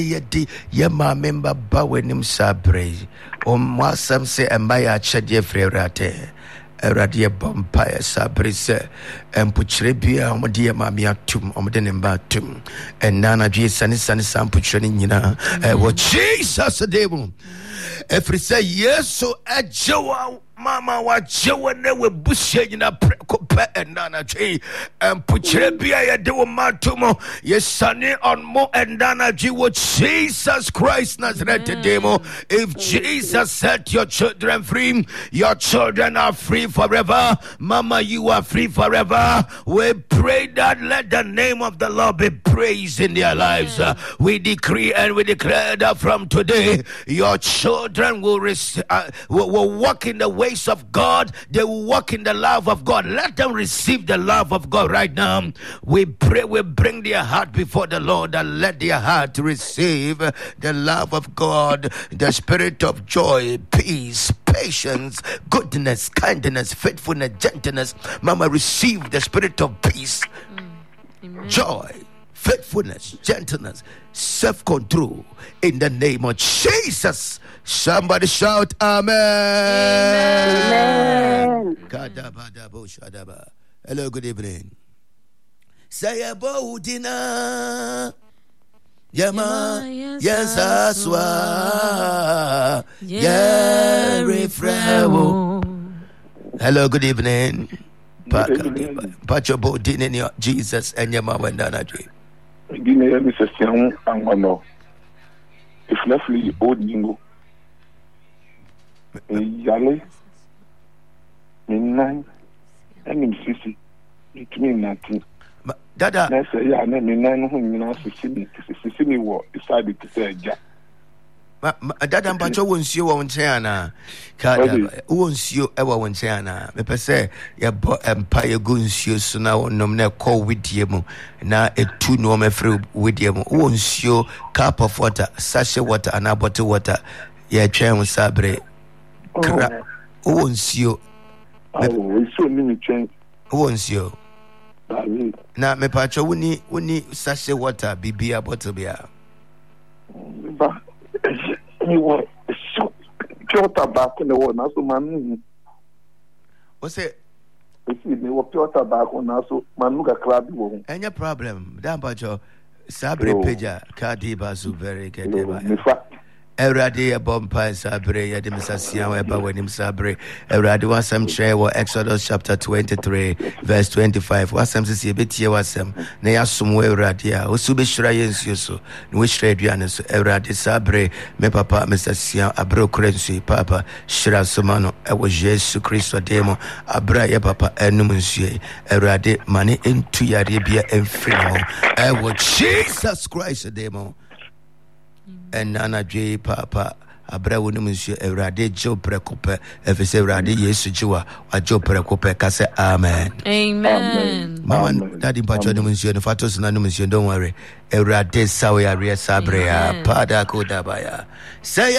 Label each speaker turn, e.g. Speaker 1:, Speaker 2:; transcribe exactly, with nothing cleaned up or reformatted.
Speaker 1: Yedi Yama member Bawenim Sabre or Masam say and Maya Chadia Frerate. Radia Bompire Sabrise and Puchrebia, Modia Mamia Tum, Omedenimba Tum, and Nana G. Sunny Sunny Sam Puchanina, and what Jesus a devil. If we say yes, so at Joe, Mama, what Joe and they were bushing a precope and Nana G. And Puchrebia, do Matumo, yes, Sunny on Mo and Nana G. What Jesus Christ Nazareth demo. If Jesus set your children free, your children are free forever. Mama, you are free forever. We pray that let the name of the Lord be praised in their lives. Uh, we decree and we declare that from today, your children will, rec- uh, will, will walk in the ways of God. They will walk in the love of God. Let them receive the love of God right now. We pray, we bring their heart before the Lord and let their heart receive the love of God, the spirit of joy, peace, patience, goodness, kindness, faithfulness, gentleness. Mama, receive the spirit of peace, mm. joy, faithfulness, gentleness, self-control in the name of Jesus. Somebody shout amen. Amen. Hello, good evening. Say about dinner. Yama, yes, aswa, yeah, refrewo. Hello, good evening. Pacho Bodin in your Jesus and your mama and Dana.
Speaker 2: Guinea, Missus Young, and one more. If lovely old Ningo. Yale, in nine, and in sissy, it means nothing.
Speaker 1: Dada,
Speaker 2: I say, yeah, and then nine whom you know, Sissy, Sissy, what decided to say, Jack.
Speaker 1: Dada Pacho won't you won't say, Anna. Won't you ever won't say, Anna? Me per se, your empire goons you so now, no more call with you. Now a two no me free with you. Won't you cup of water, sachet water, and a bottle water? Yeah, chain sabre. Won't you?
Speaker 2: Oh, it's so many chains.
Speaker 1: Won't you? Na me pacho wuni wuni sachet water bibia bottle bia.
Speaker 2: Ba ni wo so pure tobacco na wo na so man.
Speaker 1: O say
Speaker 2: esi ni wo pure tobacco na so manu ga club wo.
Speaker 1: Any problem. Dan pacho sabre peja kadiba su very kedeba. Eradi Bompa Sabre, Yadimisasia, Eba Wenim Sabre, Eradi Wasam Tre, Exodus chapter twenty-three, verse twenty-five. Wasam Sisi Bitia Wasam, Nea Sumwe Radia, Usubi Shrayens Yusu, which Radianus, Eradi Sabre, me papa, Mister Sia, Abro Crency, Papa, Shra Sumano, Ewa Jesu Christo Demo, Abra Ye Papa, Enumunsie, Eradi, Mani into Yaribia and Frimo, Ewa Jesus Christ Demo. And Nana J. Papa, Abra Winumusio, Erade Joe Precope, if it's Erade Yesua, or Joe Precope, Cassa, Amen.
Speaker 3: Amen.
Speaker 1: Mama, Daddy Patronumusio, the Fatos Nanumusio, don't worry. Erade Sawia Sabrea, Pada Kodabaya. Say